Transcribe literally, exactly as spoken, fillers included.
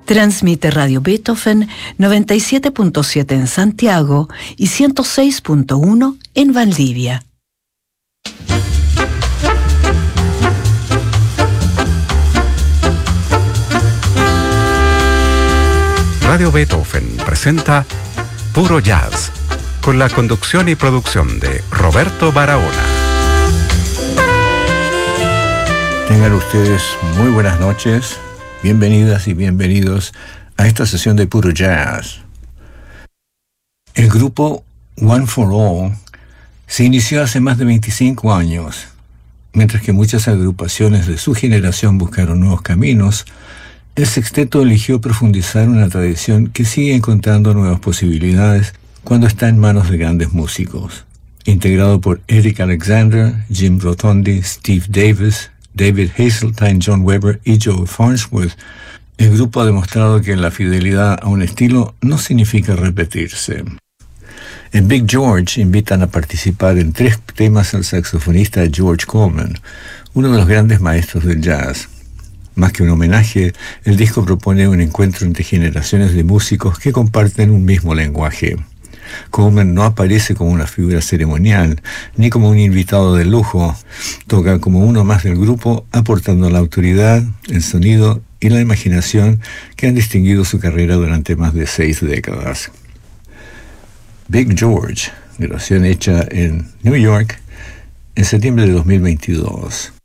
Transmite Radio Beethoven noventa y siete punto siete en Santiago y ciento seis punto uno en Valdivia. Radio Beethoven presenta Puro Jazz, con la conducción y producción de Roberto Barahona. Tengan ustedes muy buenas noches, bienvenidas y bienvenidos a esta sesión de Puro Jazz. El grupo One for All se inició hace más de veinticinco años. Mientras que muchas agrupaciones de su generación buscaron nuevos caminos, el sexteto eligió profundizar una tradición que sigue encontrando nuevas posibilidades cuando está en manos de grandes músicos. Integrado por Eric Alexander, Jim Rotondi, Steve Davis, David Hazeltine, John Weber y Joe Farnsworth, el grupo ha demostrado que la fidelidad a un estilo no significa repetirse. En Big George invitan a participar en tres temas al saxofonista George Coleman, uno de los grandes maestros del jazz. Más que un homenaje, el disco propone un encuentro entre generaciones de músicos que comparten un mismo lenguaje. Coleman no aparece como una figura ceremonial, ni como un invitado de lujo. Toca como uno más del grupo, aportando la autoridad, el sonido y la imaginación que han distinguido su carrera durante más de seis décadas. Big George, grabación hecha en New York en septiembre de dos mil veintidós.